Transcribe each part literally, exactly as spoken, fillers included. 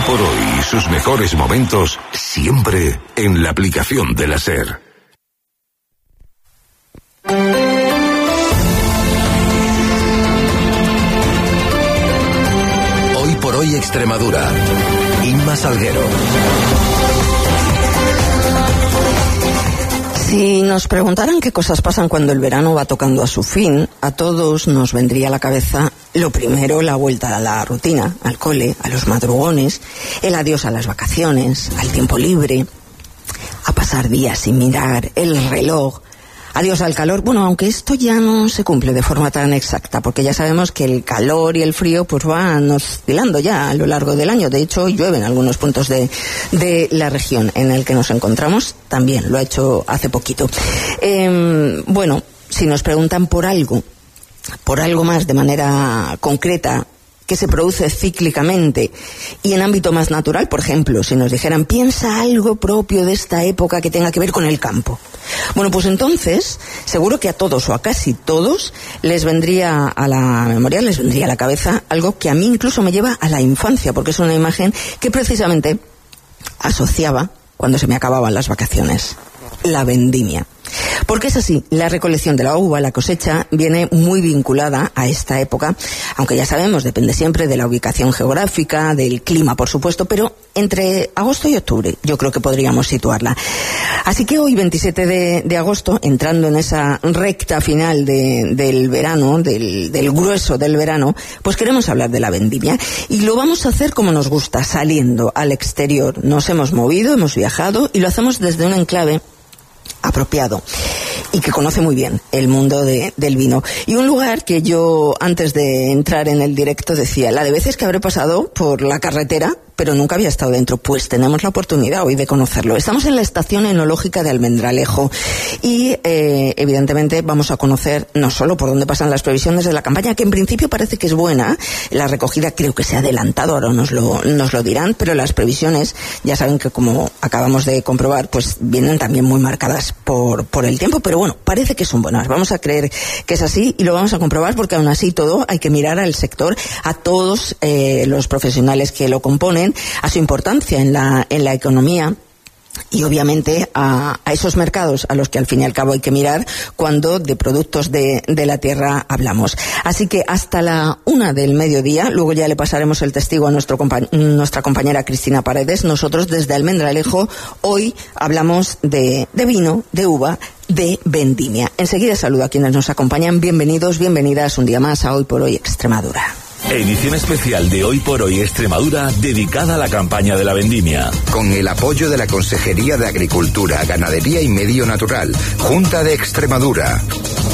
por hoy y sus mejores momentos siempre en la aplicación de la SER. Hoy por hoy Extremadura. Inma Salguero. Si nos preguntaran qué cosas pasan cuando el verano va tocando a su fin, a todos nos vendría a la cabeza lo primero, la vuelta a la rutina, al cole, a los madrugones, el adiós a las vacaciones, al tiempo libre, a pasar días sin mirar el reloj, adiós al calor. Bueno, aunque esto ya no se cumple de forma tan exacta, porque ya sabemos que el calor y el frío pues van oscilando ya a lo largo del año. De hecho, llueve en algunos puntos de, de la región en el que nos encontramos. También lo ha hecho hace poquito. Eh, bueno, si nos preguntan por algo, por algo más de manera concreta, que se produce cíclicamente y en ámbito más natural, por ejemplo, si nos dijeran piensa algo propio de esta época que tenga que ver con el campo. Bueno, pues entonces seguro que a todos o a casi todos les vendría a la memoria, les vendría a la cabeza algo que a mí incluso me lleva a la infancia, porque es una imagen que precisamente asociaba cuando se me acababan las vacaciones: la vendimia. Porque es así, la recolección de la uva, la cosecha, viene muy vinculada a esta época, aunque ya sabemos, depende siempre de la ubicación geográfica, del clima, por supuesto, pero entre agosto y octubre yo creo que podríamos situarla. Así que hoy, veintisiete de agosto, entrando en esa recta final de, del verano, del, del grueso del verano, pues queremos hablar de la vendimia. Y lo vamos a hacer como nos gusta, saliendo al exterior. Nos hemos movido, hemos viajado y lo hacemos desde un enclave apropiado y que conoce muy bien el mundo de, del vino, y un lugar que yo antes de entrar en el directo decía, la de veces que habré pasado por la carretera pero nunca había estado dentro. Pues tenemos la oportunidad hoy de conocerlo. Estamos en la estación enológica de Almendralejo y eh, evidentemente vamos a conocer no solo por dónde pasan las previsiones de la campaña, que en principio parece que es buena, la recogida creo que se ha adelantado, ahora nos lo, nos lo dirán, pero las previsiones ya saben que, como acabamos de comprobar, pues vienen también muy marcadas por, por el tiempo, pero bueno, parece que son buenas. Vamos a creer que es así y lo vamos a comprobar, porque aún así todo hay que mirar al sector, a todos eh, los profesionales que lo componen, a su importancia en la, en la economía y obviamente a, a esos mercados a los que al fin y al cabo hay que mirar cuando de productos de, de la tierra hablamos. Así que hasta la una del mediodía, luego ya le pasaremos el testigo a nuestro compa- nuestra compañera Cristina Paredes. Nosotros desde Almendralejo hoy hablamos de, de vino, de uva, de vendimia. Enseguida saludo a quienes nos acompañan. Bienvenidos, bienvenidas un día más a Hoy por Hoy Extremadura. Edición especial de Hoy por Hoy Extremadura dedicada a la campaña de la vendimia. Con el apoyo de la Consejería de Agricultura, Ganadería y Medio Natural, Junta de Extremadura.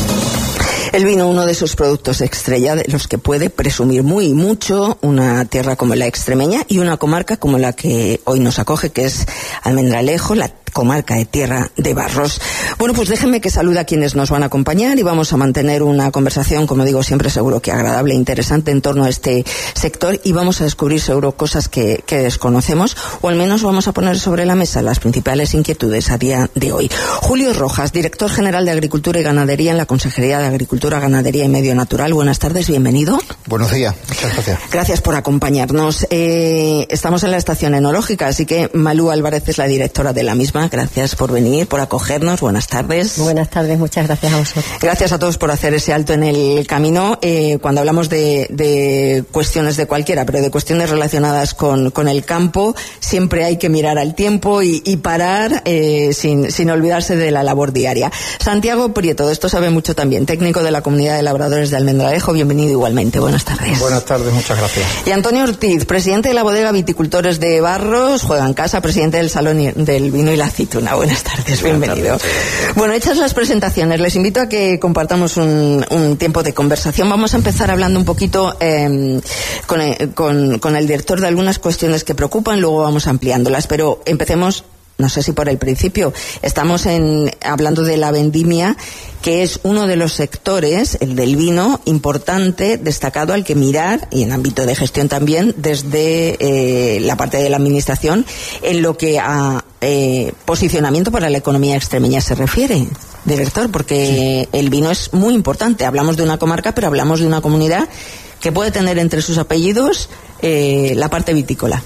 El vino, uno de sus productos estrella, de los que puede presumir muy mucho una tierra como la extremeña y una comarca como la que hoy nos acoge, que es Almendralejo, la comarca de Tierra de Barros. Bueno, pues déjenme que salude a quienes nos van a acompañar y vamos a mantener una conversación, como digo, siempre seguro que agradable e interesante en torno a este sector, y vamos a descubrir seguro cosas que, que desconocemos, o al menos vamos a poner sobre la mesa las principales inquietudes a día de hoy. Julio Rojas, director general de Agricultura y Ganadería en la Consejería de Agricultura, Ganadería y Medio Natural. Buenas tardes, bienvenido. Buenos días, muchas gracias. Gracias por acompañarnos. Eh, estamos en la estación enológica, así que Malú Álvarez es la directora de la misma. Gracias por venir, por acogernos. Buenas tardes. Buenas tardes, muchas gracias a vosotros. Gracias a todos por hacer ese alto en el camino. Eh, cuando hablamos de, de cuestiones de cualquiera, pero de cuestiones relacionadas con, con el campo, siempre hay que mirar al tiempo y, y parar eh, sin, sin olvidarse de la labor diaria. Santiago Prieto, de esto sabe mucho también, técnico de la Comunidad de Labradores de Almendralejo. Bienvenido igualmente. Buenas tardes. Buenas tardes, muchas gracias. Y Antonio Ortiz, presidente de la bodega Viticultores de Barros, Juega en Casa, presidente del Salón del Vino y la Aceituna. Buenas tardes, bienvenido. Bueno, hechas las presentaciones, les invito a que compartamos un, un tiempo de conversación. Vamos a empezar hablando un poquito eh, con, con, con el director de algunas cuestiones que preocupan, luego vamos ampliándolas, pero empecemos, no sé si por el principio. Estamos en, hablando de la vendimia, que es uno de los sectores, el del vino, importante, destacado, al que mirar, y en ámbito de gestión también, desde eh, la parte de la administración, en lo que a eh, posicionamiento para la economía extremeña se refiere, director, porque sí, el vino es muy importante. Hablamos de una comarca, pero hablamos de una comunidad que puede tener entre sus apellidos eh, la parte vitícola.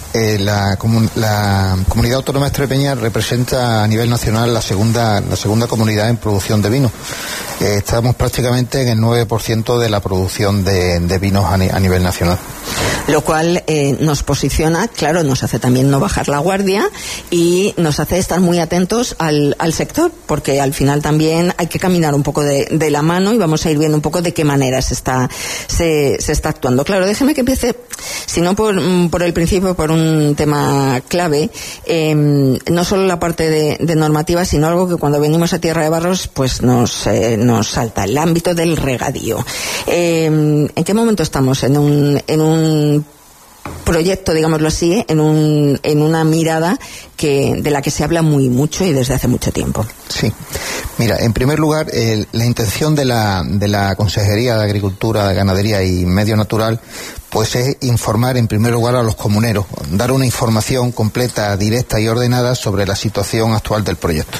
Eh, la, comun, la comunidad autónoma extremeña representa a nivel nacional la segunda la segunda comunidad en producción de vino. Eh, estamos prácticamente en el nueve por ciento de la producción de, de vinos a, ni, a nivel nacional. Lo cual eh, nos posiciona, claro, nos hace también no bajar la guardia y nos hace estar muy atentos al, al sector, porque al final también hay que caminar un poco de, de la mano y vamos a ir viendo un poco de qué manera se está, se, se está actuando. Claro, déjeme que empiece, si no por, por el principio, por un tema clave, eh, no solo la parte de, de normativa, sino algo que cuando venimos a Tierra de Barros pues nos, eh, nos salta, el ámbito del regadío. Eh, ¿En qué momento estamos? En un, en un proyecto, digámoslo así, en un, en una mirada que de la que se habla muy mucho y desde hace mucho tiempo. Sí. Mira, en primer lugar, eh, la intención de la, de la Consejería de Agricultura, de Ganadería y Medio Natural, pues es informar en primer lugar a los comuneros, dar una información completa, directa y ordenada sobre la situación actual del proyecto.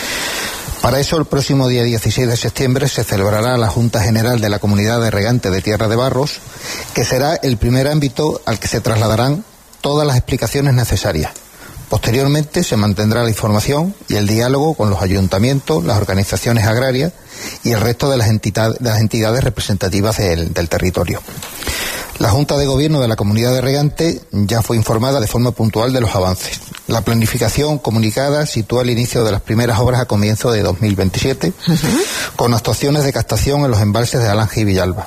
Para eso, el próximo día dieciséis de septiembre se celebrará la Junta General de la Comunidad de Regantes de Tierra de Barros, que será el primer ámbito al que se trasladarán todas las explicaciones necesarias. Posteriormente se mantendrá la información y el diálogo con los ayuntamientos, las organizaciones agrarias y el resto de las entidades, de las entidades representativas del, del territorio. La Junta de Gobierno de la Comunidad de Regantes ya fue informada de forma puntual de los avances. La planificación comunicada sitúa el inicio de las primeras obras a comienzo de dos mil veintisiete, uh-huh. con actuaciones de captación en los embalses de Alange y Villalba.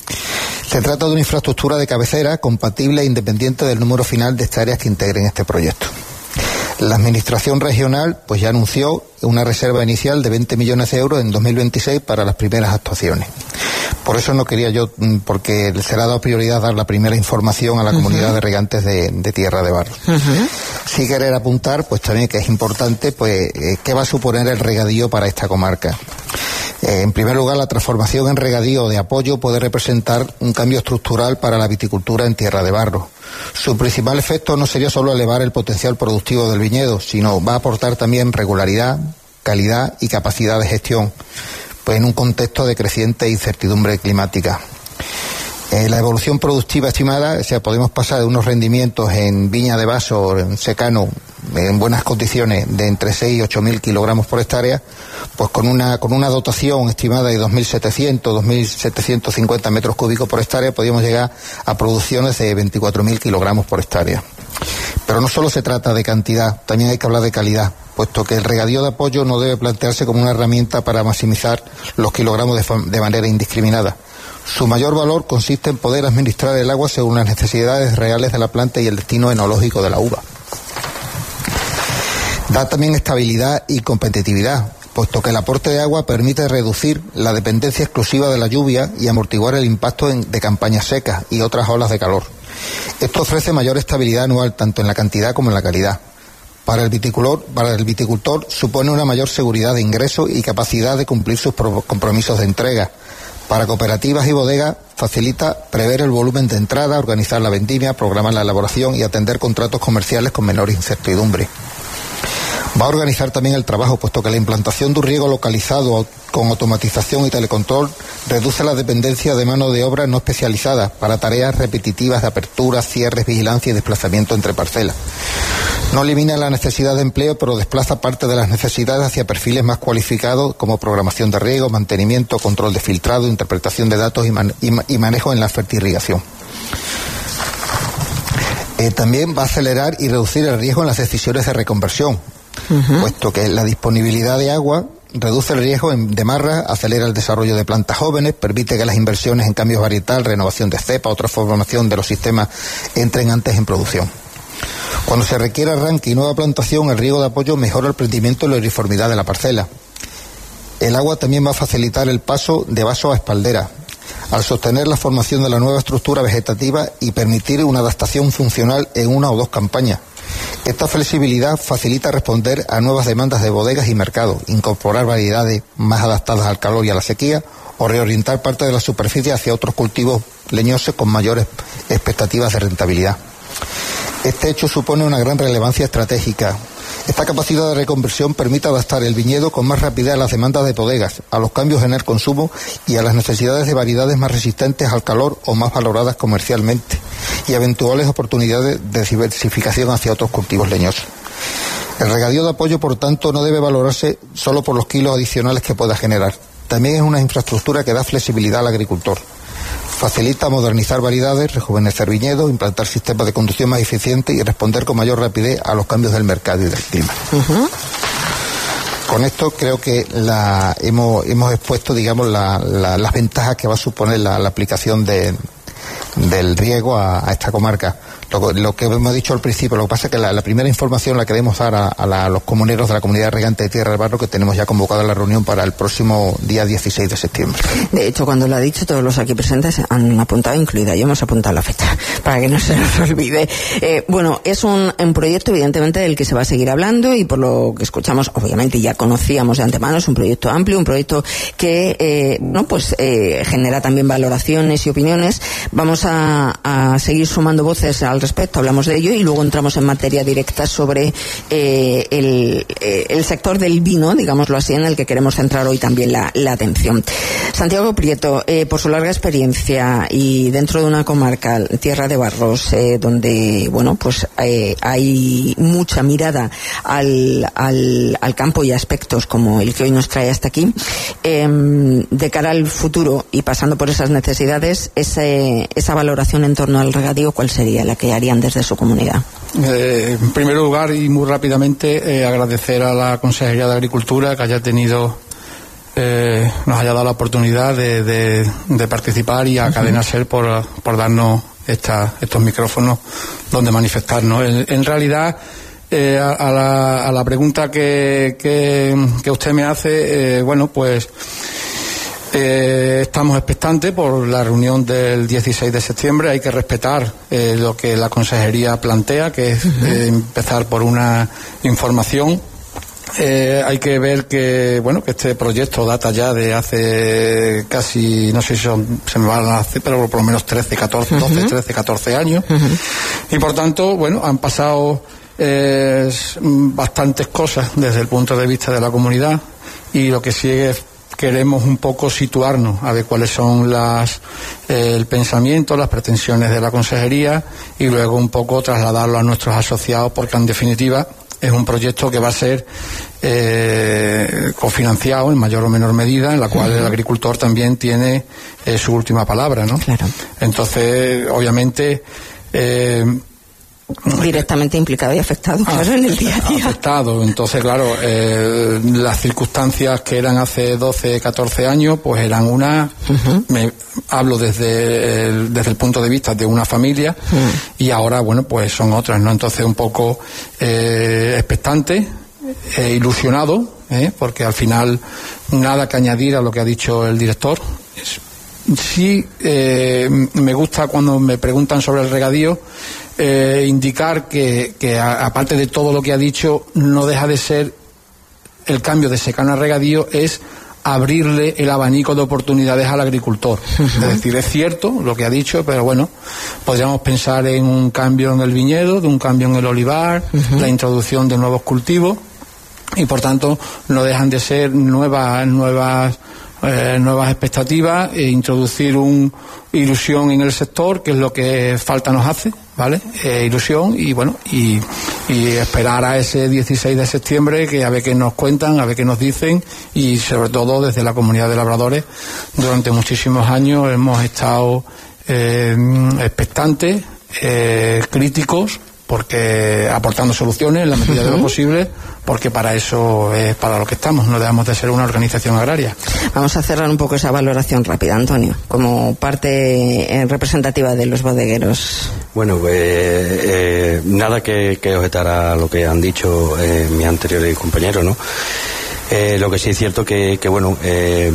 Se trata de una infraestructura de cabecera compatible e independiente del número final de hectáreas que integren este proyecto. La Administración Regional pues ya anunció una reserva inicial de veinte millones de euros en dos mil veintiséis para las primeras actuaciones. Por eso no quería yo, porque se le ha dado prioridad dar la primera información a la uh-huh. comunidad de regantes de, de Tierra de Barros. Uh-huh. Sí querer apuntar, pues también que es importante, pues, eh, qué va a suponer el regadío para esta comarca. Eh, en primer lugar, la transformación en regadío de apoyo puede representar un cambio estructural para la viticultura en Tierra de Barros. Su principal efecto no sería solo elevar el potencial productivo del viñedo, sino va a aportar también regularidad, calidad y capacidad de gestión, pues en un contexto de creciente incertidumbre climática. Eh, la evolución productiva estimada, o sea, podemos pasar de unos rendimientos en viña de vaso, en secano, en buenas condiciones, de entre seis y ocho mil kilogramos por hectárea, pues con una con una dotación estimada de dos mil setecientos, dos mil setecientos cincuenta metros cúbicos por hectárea, podríamos llegar a producciones de veinticuatro mil kilogramos por hectárea. Pero no solo se trata de cantidad, también hay que hablar de calidad, puesto que el regadío de apoyo no debe plantearse como una herramienta para maximizar los kilogramos de, de manera indiscriminada. Su mayor valor consiste en poder administrar el agua según las necesidades reales de la planta y el destino enológico de la uva. Da también estabilidad y competitividad, puesto que el aporte de agua permite reducir la dependencia exclusiva de la lluvia y amortiguar el impacto en, de campañas secas y otras olas de calor. Esto ofrece mayor estabilidad anual tanto en la cantidad como en la calidad. Para el viticultor, para el viticultor supone una mayor seguridad de ingreso y capacidad de cumplir sus compromisos de entrega. Para cooperativas y bodegas facilita prever el volumen de entrada, organizar la vendimia, programar la elaboración y atender contratos comerciales con menor incertidumbre. Va a organizar también el trabajo, puesto que la implantación de un riego localizado con automatización y telecontrol reduce la dependencia de mano de obra no especializada para tareas repetitivas de apertura, cierres, vigilancia y desplazamiento entre parcelas. No elimina la necesidad de empleo, pero desplaza parte de las necesidades hacia perfiles más cualificados como programación de riego, mantenimiento, control de filtrado, interpretación de datos y, man- y, ma- y manejo en la fertirrigación. Eh, también va a acelerar y reducir el riesgo en las decisiones de reconversión, uh-huh. puesto que la disponibilidad de agua reduce el riesgo de marra, acelera el desarrollo de plantas jóvenes, permite que las inversiones en cambios varietal, renovación de cepa o transformación de los sistemas entren antes en producción. Cuando se requiere arranque y nueva plantación, el riego de apoyo mejora el rendimiento y la uniformidad de la parcela. El agua también va a facilitar el paso de vaso a espaldera, al sostener la formación de la nueva estructura vegetativa y permitir una adaptación funcional en una o dos campañas. Esta flexibilidad facilita responder a nuevas demandas de bodegas y mercados, incorporar variedades más adaptadas al calor y a la sequía o reorientar parte de la superficie hacia otros cultivos leñosos con mayores expectativas de rentabilidad. Este hecho supone una gran relevancia estratégica Esta capacidad de reconversión permite adaptar el viñedo con más rapidez a las demandas de bodegas, a los cambios en el consumo y a las necesidades de variedades más resistentes al calor o más valoradas comercialmente, y eventuales oportunidades de diversificación hacia otros cultivos leñosos. El regadío de apoyo, por tanto, no debe valorarse solo por los kilos adicionales que pueda generar. También es una infraestructura que da flexibilidad al agricultor. Facilita modernizar variedades, rejuvenecer viñedos, implantar sistemas de conducción más eficientes y responder con mayor rapidez a los cambios del mercado y del clima. Uh-huh. Con esto creo que la, hemos, hemos expuesto, digamos, la, la, las ventajas que va a suponer la, la aplicación de, del riego a, a esta comarca. Lo, lo que hemos dicho al principio, lo que pasa es que la, la primera información la queremos dar a, a, la, a los comuneros de la comunidad regante de Tierra del Barro, que tenemos ya convocada la reunión para el próximo día dieciséis de septiembre. De hecho, cuando lo ha dicho, todos los aquí presentes han apuntado, incluida yo, hemos apuntado la fecha, para que no se nos olvide. Eh, bueno, es un, un proyecto, evidentemente, del que se va a seguir hablando, y por lo que escuchamos, obviamente ya conocíamos de antemano, es un proyecto amplio, un proyecto que, eh, no, pues, eh, genera también valoraciones y opiniones. Vamos a, a seguir sumando voces al respecto, hablamos de ello y luego entramos en materia directa sobre eh, el, eh, el sector del vino, digámoslo así, en el que queremos centrar hoy también la, la atención. Santiago Prieto, eh, por su larga experiencia y dentro de una comarca, Tierra de Barros, eh, donde, bueno, pues eh, hay mucha mirada al, al, al campo y aspectos como el que hoy nos trae hasta aquí, eh, de cara al futuro y pasando por esas necesidades, ese, esa valoración en torno al regadío, ¿cuál sería la que harían desde su comunidad? Eh, en primer lugar y muy rápidamente, eh, agradecer a la Consejería de Agricultura que haya tenido, eh, nos haya dado la oportunidad de, de, de participar, y a uh-huh. Cadena Ser por, por darnos esta, estos micrófonos donde manifestarnos. En, en realidad, eh, a, a, la, a la pregunta que, que, que usted me hace, eh, bueno, pues Eh, estamos expectantes por la reunión del dieciséis de septiembre. Hay que respetar eh, lo que la Consejería plantea, que es eh, empezar por una información. Eh, hay que ver que, bueno, que este proyecto data ya de hace casi, no sé si son, se me van a hacer, pero por lo menos trece, catorce, doce, uh-huh. trece, catorce años. Uh-huh. Y por tanto, bueno, han pasado eh, bastantes cosas desde el punto de vista de la comunidad, y lo que sigue es queremos un poco situarnos a ver cuáles son las eh, el pensamiento, las pretensiones de la consejería, y luego un poco trasladarlo a nuestros asociados, porque en definitiva es un proyecto que va a ser eh, cofinanciado en mayor o menor medida, en la cual el agricultor también tiene eh, su última palabra, ¿no? Claro. Entonces, obviamente, eh, directamente implicado y afectado, claro, en el día a día. Afectado, entonces, claro, eh, las circunstancias que eran hace doce, catorce años, pues eran una, uh-huh. me hablo desde el, desde el punto de vista de una familia, uh-huh. y ahora, bueno, pues son otras, ¿no? Entonces, un poco eh, expectante, eh, ilusionado, eh, porque al final nada que añadir a lo que ha dicho el director. Es, sí, eh, me gusta cuando me preguntan sobre el regadío, eh, indicar que, que a, aparte de todo lo que ha dicho, no deja de ser el cambio de secano a regadío, es abrirle el abanico de oportunidades al agricultor. Uh-huh. Es decir, es cierto lo que ha dicho, pero bueno, podríamos pensar en un cambio en el viñedo, de un cambio en el olivar, uh-huh. la introducción de nuevos cultivos, y por tanto no dejan de ser nuevas nuevas Eh, nuevas expectativas, e introducir una ilusión en el sector, que es lo que falta nos hace, ¿vale? Eh, ilusión, y bueno, y, y esperar a ese dieciséis de septiembre, que a ver qué nos cuentan, a ver qué nos dicen, y sobre todo desde la comunidad de labradores durante muchísimos años hemos estado eh, expectantes, eh, críticos, porque aportando soluciones en la medida uh-huh. de lo posible, porque para eso es para lo que estamos, no dejamos de ser una organización agraria. Vamos a cerrar un poco esa valoración rápida, Antonio, como parte eh, representativa de los bodegueros. Bueno, pues eh, nada que, que objetar a lo que han dicho eh, mis anteriores compañeros, ¿no? Eh, lo que sí es cierto que, que bueno, eh,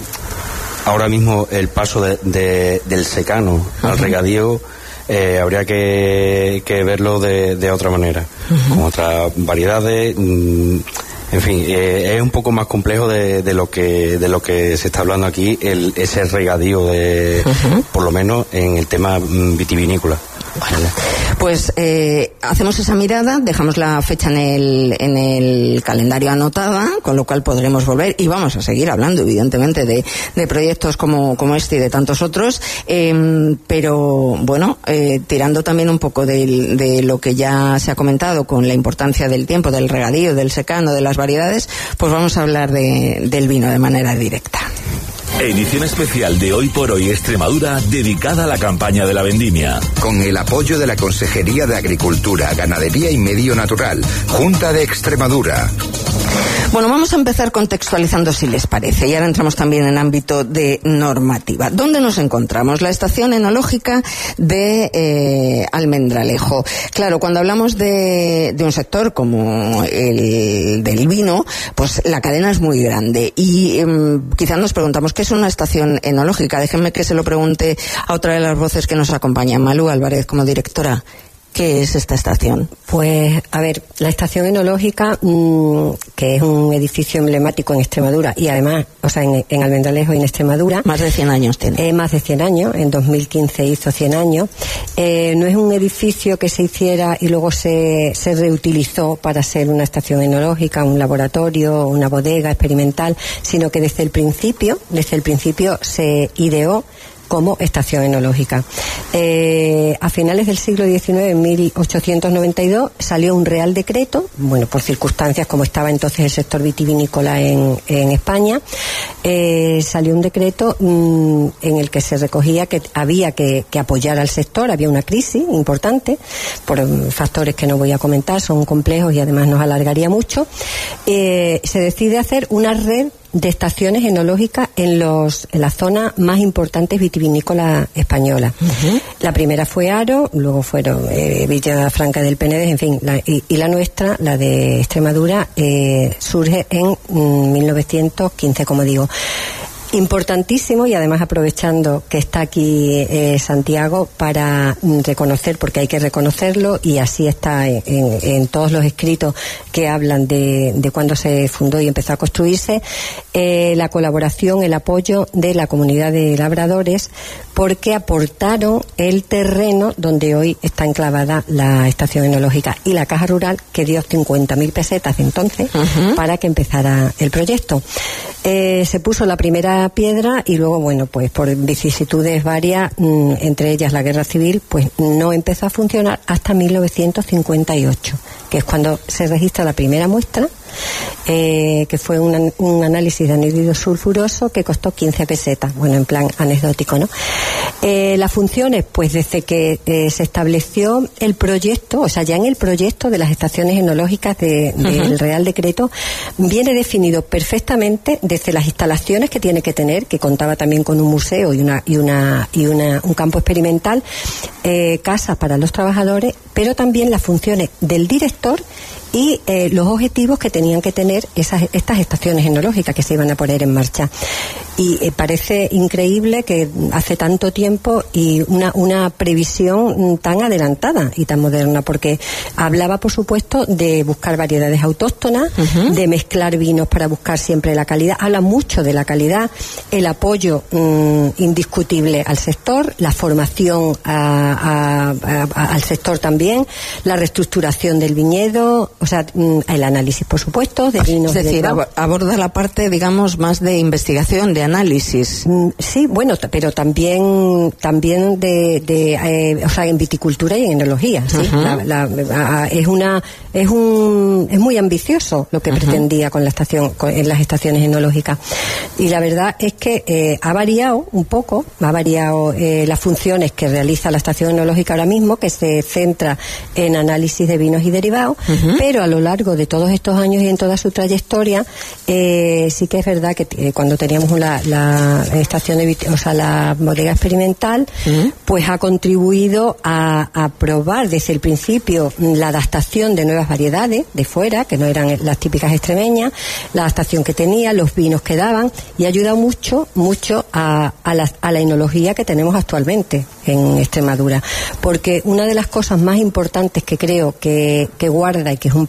ahora mismo el paso de, de, del secano uh-huh. al regadío, Eh, habría que, que verlo de, de otra manera, uh-huh. con otras variedades, mm, en fin, eh, es un poco más complejo de, de lo que de lo que se está hablando aquí, el, ese regadío de, uh-huh. por lo menos en el tema vitivinícola. Bueno, pues eh, hacemos esa mirada, dejamos la fecha en el, en el calendario anotada, con lo cual podremos volver y vamos a seguir hablando, evidentemente, de, de proyectos como, como este y de tantos otros, eh, pero bueno, eh, tirando también un poco de, de lo que ya se ha comentado con la importancia del tiempo, del regadío, del secano, de las variedades, pues vamos a hablar de, del vino de manera directa. Edición especial de Hoy por Hoy Extremadura dedicada a la campaña de la vendimia. Con el apoyo de la Consejería de Agricultura, Ganadería y Medio Natural, Junta de Extremadura. Bueno, vamos a empezar contextualizando, si les parece, y ahora entramos también en ámbito de normativa. ¿Dónde nos encontramos? La estación enológica de eh, Almendralejo. Claro, cuando hablamos de, de un sector como el del vino, pues la cadena es muy grande y eh, quizás nos preguntamos ¿qué es una estación enológica? Déjenme que se lo pregunte a otra de las voces que nos acompañan, Malú Álvarez, como directora. ¿Qué es esta estación? Pues, a ver, la estación enológica, mmm, que es un edificio emblemático en Extremadura y además, o sea, en, en Almendralejo y en Extremadura. Más de cien años tiene. Eh, más de cien años, en dos mil quince hizo cien años. Eh, no es un edificio que se hiciera y luego se, se reutilizó para ser una estación enológica, un laboratorio, una bodega experimental, sino que desde el principio, desde el principio se ideó como estación enológica. Eh, a finales del siglo diecinueve, en mil ochocientos noventa y dos, salió un Real Decreto, bueno, por circunstancias como estaba entonces el sector vitivinícola en, en España, eh, salió un decreto mmm, en el que se recogía que había que, que apoyar al sector, había una crisis importante, por um, factores que no voy a comentar, son complejos y además nos alargaría mucho. Eh, se decide hacer una red de estaciones enológicas en los en la zona más importantes vitivinícola española. Uh-huh. La primera fue Haro, luego fueron eh, Villafranca del Penedés, en fin, la, y, y la nuestra, la de Extremadura, eh, surge en mm, mil novecientos quince, como digo. Importantísimo, y además aprovechando que está aquí eh, Santiago para mm, reconocer, porque hay que reconocerlo y así está en, en, en todos los escritos que hablan de, de cuando se fundó y empezó a construirse, eh, la colaboración, el apoyo de la comunidad de labradores, porque aportaron el terreno donde hoy está enclavada la estación enológica y la Caja Rural, que dio cincuenta mil pesetas de entonces uh-huh. para que empezara el proyecto. Eh, se puso la primera piedra y luego, bueno, pues por vicisitudes varias, mmm, entre ellas la guerra civil, pues no empezó a funcionar hasta mil novecientos cincuenta y ocho, que es cuando se registra la primera muestra, eh, que fue un, un análisis de anhídrido sulfuroso que costó quince pesetas, bueno, en plan anecdótico, ¿no? Eh, las funciones, pues desde que eh, se estableció el proyecto, o sea, ya en el proyecto de las estaciones enológicas de, del uh-huh. Real Decreto, viene definido perfectamente desde las instalaciones que tiene que tener, que contaba también con un museo y una y una y una un campo experimental, eh, casas para los trabajadores, pero también las funciones del director y eh, los objetivos que tenían que tener esas estas estaciones enológicas que se iban a poner en marcha. Y eh, parece increíble que hace tanto tiempo y una una previsión tan adelantada y tan moderna, porque hablaba, por supuesto, de buscar variedades autóctonas, uh-huh. de mezclar vinos para buscar siempre la calidad. Habla mucho de la calidad, el apoyo mmm, indiscutible al sector, la formación a, a, a, al sector también, la reestructuración del viñedo, o sea, el análisis, por supuesto, de vinos. Es decir, ab- aborda la parte, digamos, más de investigación, de análisis. Sí, bueno, t- pero también también de, de eh, o sea, en viticultura y en enología, ¿sí? Uh-huh. La, la, a, es una es un es muy ambicioso lo que uh-huh. pretendía con la estación con, en las estaciones enológicas. Y la verdad es que eh, ha variado un poco, ha variado eh, las funciones que realiza la estación enológica ahora mismo, que se centra en análisis de vinos y derivados, uh-huh. pero a lo largo de todos estos años y en toda su trayectoria, eh, sí que es verdad que eh, cuando teníamos la, la estación de, o sea, la bodega experimental, uh-huh. pues ha contribuido a, a probar desde el principio la adaptación de nuevas variedades de fuera, que no eran las típicas extremeñas, la adaptación que tenía, los vinos que daban, y ha ayudado mucho, mucho a, a, la, a la enología que tenemos actualmente en Extremadura, porque una de las cosas más importantes que creo que, que guarda y que es un